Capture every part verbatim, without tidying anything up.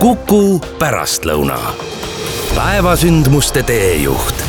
Kuku pärastlõuna. Päevasündmuste teejuht.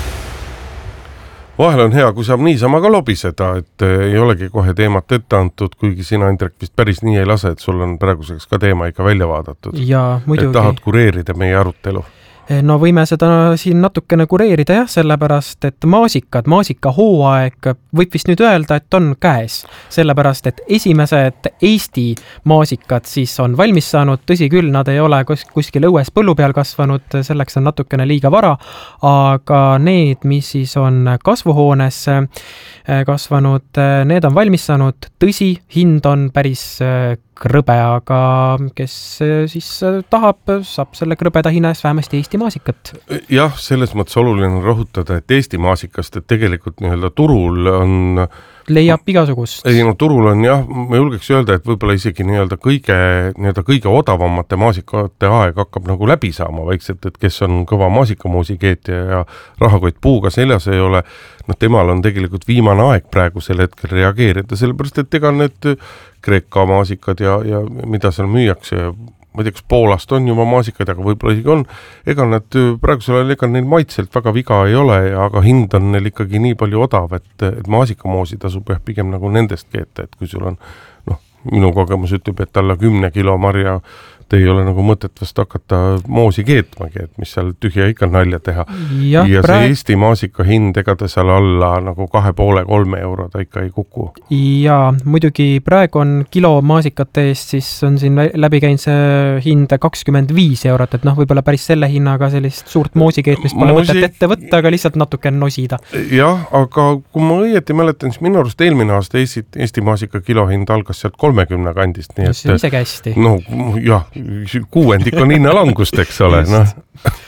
Vahel on hea, kui saab niisama ka lobiseda, et ei olegi kohe teemat ette antud, kuigi sina, Indrek, vist päris nii ei lase, et sul on praeguseks ka teema ikka välja vaadatud. Ja, muidugi. Et tahad kureerida meie arutelu. No võime seda siin natukene kureerida jah, sellepärast, et maasikad, maasika hooaeg võib vist nüüd öelda, et on käes. Sellepärast, et esimesed Eesti maasikad siis on valmis saanud, tõsi küll, nad ei ole kus, kuskil õues põllu peal kasvanud, selleks on natukene liiga vara, aga need, mis siis on kasvuhoones kasvanud, need on valmis saanud, tõsi, hind on päris krõbe, aga kes siis tahab, saab selle krõbeda hinna eest vähemasti Eesti maasikat. Jah, selles mõttes oluline rõhutada, et Eesti maasikast, et tegelikult nii-öelda turul on leiab igasugust. Ei, no turul on jah, ma julgeks öelda, et võib-olla isegi nii-öelda kõige, nii-öelda kõige odavamate maasikate aeg hakkab nagu läbi saama vaikselt, et kes on kõva maasikamuusikeetja ja rahakott puuga seljas ei ole, no temal on tegelikult viimane aeg praegusel hetkel reageerida, sellepärast, et ega need Kreeka maasikad ja, ja mida seal müüakse, ma ei tea, kas Poolast on juba maasikad, aga võib-olla isegi on, ega nad praegusel ajal, ega neil maitselt väga viga ei ole, aga hind on neil ikkagi nii palju odav, et, et maasikamoosi tasub jah pigem nagu nendest keeta, et kui sul on, noh, minu kogemus ütleb, et alla kümne kilo marja ei ole nagu mõtet vast hakata moosi keetmagi, et mis seal tühja ikka nalja teha. Ja, ja praeg... see Eesti maasika hind, ega ta seal alla nagu kahe poole kolme euro ta ikka ei kuku. Ja muidugi praegu on kilo maasikate eest, siis on siin läbi käinud see hind kakskümmend viis eurot, et noh, võib-olla päris selle hinnaga sellist suurt moosikeetmist pole Moosi... mõtet ette võtta, aga lihtsalt natuke nosida. Jah, aga kui ma õieti mäletan, siis minu arust eelmine aasta Eesti, Eesti maasika kilohind algas sealt kolmekümne kandist. Nii no, see on isegi hästi. No jah, kuuendik on hinnalangust, eks ole. No.